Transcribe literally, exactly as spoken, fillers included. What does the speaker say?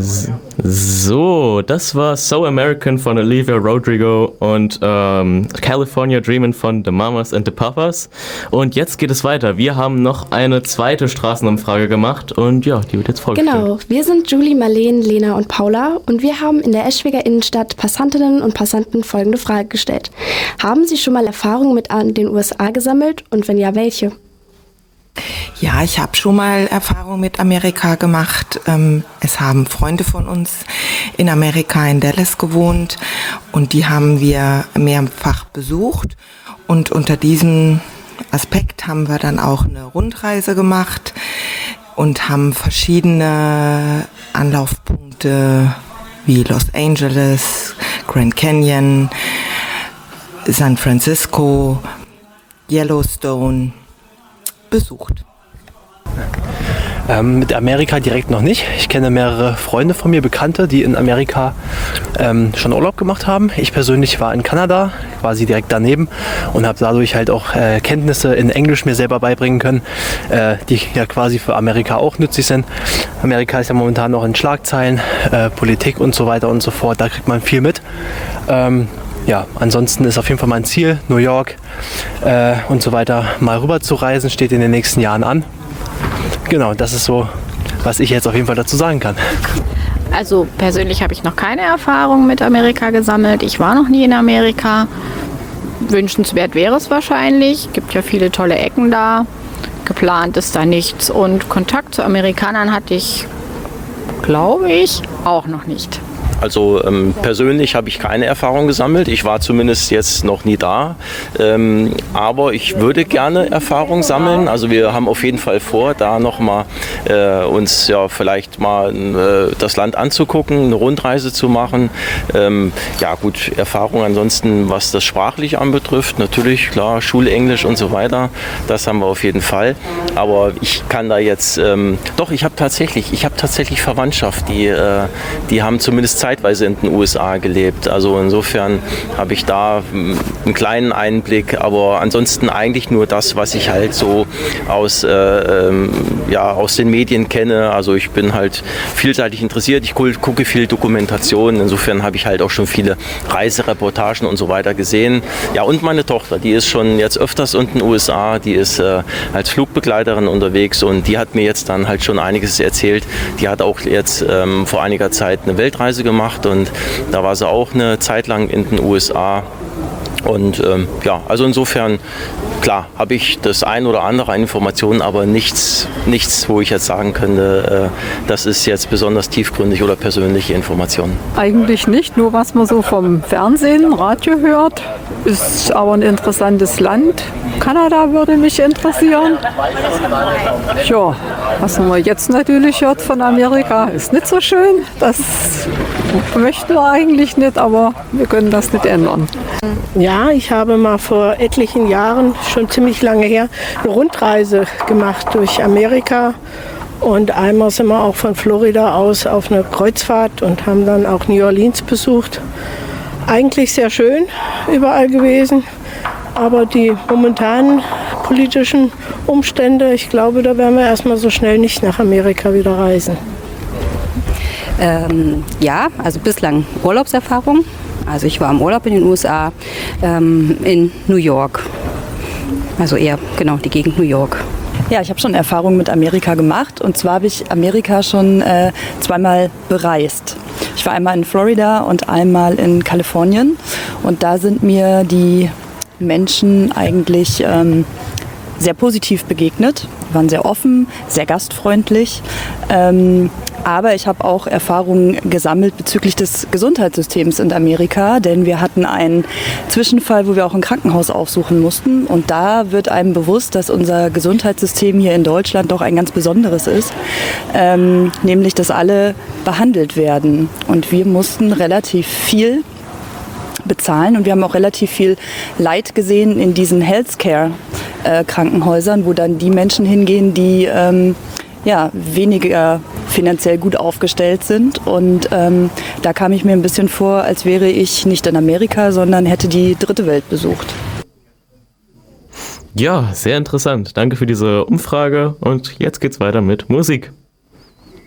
So, das war So American von Olivia Rodrigo und ähm, California Dreamin' von The Mamas and the Papas. Und jetzt geht es weiter. Wir haben noch eine zweite Straßenumfrage gemacht und ja, die wird jetzt vorgestellt. Genau, wir sind Julie, Marleen, Lena und Paula und wir haben in der Eschwiger Innenstadt Passantinnen und Passanten folgende Frage gestellt. Haben Sie schon mal Erfahrungen mit den U S A gesammelt und wenn ja, welche? Ja, ich habe schon mal Erfahrung mit Amerika gemacht. Ähm, es haben Freunde von uns in Amerika in Dallas gewohnt und die haben wir mehrfach besucht. Und unter diesem Aspekt haben wir dann auch eine Rundreise gemacht und haben verschiedene Anlaufpunkte wie Los Angeles, Grand Canyon, San Francisco, Yellowstone besucht. Ähm, mit Amerika direkt noch nicht. Ich kenne mehrere Freunde von mir, Bekannte, die in Amerika ähm, schon Urlaub gemacht haben. Ich persönlich war in Kanada, quasi direkt daneben und habe dadurch halt auch äh, Kenntnisse in Englisch mir selber beibringen können, äh, die ja quasi für Amerika auch nützlich sind. Amerika ist ja momentan noch in Schlagzeilen, äh, Politik und so weiter und so fort. Da kriegt man viel mit. Ähm, Ja, ansonsten ist auf jeden Fall mein Ziel, New York äh, und so weiter, mal rüber zu reisen, steht in den nächsten Jahren an. Genau, das ist so, was ich jetzt auf jeden Fall dazu sagen kann. Also persönlich habe ich noch keine Erfahrung mit Amerika gesammelt. Ich war noch nie in Amerika. Wünschenswert wäre es wahrscheinlich. Gibt ja viele tolle Ecken da. Geplant ist da nichts. Und Kontakt zu Amerikanern hatte ich, glaube ich, auch noch nicht. Also ähm, persönlich habe ich keine Erfahrung gesammelt. Ich war zumindest jetzt noch nie da. Ähm, aber ich würde gerne Erfahrung sammeln. Also wir haben auf jeden Fall vor, da nochmal äh, uns ja vielleicht mal äh, das Land anzugucken, eine Rundreise zu machen. Ähm, ja gut, Erfahrung ansonsten, was das sprachlich anbetrifft, natürlich, klar, Schulenglisch und so weiter. Das haben wir auf jeden Fall. Aber ich kann da jetzt, ähm, doch, ich habe tatsächlich, ich habe tatsächlich Verwandtschaft, die, äh, die haben zumindest Zeit zeitweise in den U S A gelebt. Also insofern habe ich da einen kleinen Einblick, aber ansonsten eigentlich nur das, was ich halt so aus, äh, ähm, ja, aus den Medien kenne. Also ich bin halt vielseitig interessiert, ich gucke viel Dokumentation, insofern habe ich halt auch schon viele Reisereportagen und so weiter gesehen. Ja, und meine Tochter, die ist schon jetzt öfters in den U S A, die ist äh, als Flugbegleiterin unterwegs und die hat mir jetzt dann halt schon einiges erzählt. Die hat auch jetzt ähm, vor einiger Zeit eine Weltreise gemacht und da war sie auch eine Zeit lang in den U S A. Und ähm, ja, also insofern, klar, habe ich das ein oder andere an Informationen, aber nichts, nichts, wo ich jetzt sagen könnte, äh, das ist jetzt besonders tiefgründig oder persönliche Informationen. Eigentlich nicht, nur was man so vom Fernsehen, Radio hört. Ist aber ein interessantes Land. Kanada würde mich interessieren. Ja, was man jetzt natürlich hört von Amerika, ist nicht so schön. Das möchten wir eigentlich nicht, aber wir können das nicht ändern. Ja, ich habe mal vor etlichen Jahren, schon ziemlich lange her, eine Rundreise gemacht durch Amerika. Und einmal sind wir auch von Florida aus auf eine Kreuzfahrt und haben dann auch New Orleans besucht. Eigentlich sehr schön überall gewesen, aber die momentanen politischen Umstände, ich glaube, da werden wir erstmal so schnell nicht nach Amerika wieder reisen. Ähm, ja, also bislang Urlaubserfahrung. Also ich war im Urlaub in den U S A, ähm, in New York. Also eher genau die Gegend New York. Ja, ich habe schon Erfahrungen mit Amerika gemacht und zwar habe ich Amerika schon äh, zweimal bereist. Ich war einmal in Florida und einmal in Kalifornien und da sind mir die Menschen eigentlich ähm, sehr positiv begegnet, waren sehr offen, sehr gastfreundlich. Ähm, aber ich habe auch Erfahrungen gesammelt bezüglich des Gesundheitssystems in Amerika, denn wir hatten einen Zwischenfall, wo wir auch ein Krankenhaus aufsuchen mussten. Und da wird einem bewusst, dass unser Gesundheitssystem hier in Deutschland doch ein ganz besonderes ist, ähm, nämlich dass alle behandelt werden. Und wir mussten relativ viel bezahlen und wir haben auch relativ viel Leid gesehen in diesen Healthcare-Krankenhäusern, wo dann die Menschen hingehen, die ähm, ja, weniger finanziell gut aufgestellt sind. Und ähm, da kam ich mir ein bisschen vor, als wäre ich nicht in Amerika, sondern hätte die dritte Welt besucht. Ja, sehr interessant. Danke für diese Umfrage und jetzt geht's weiter mit Musik.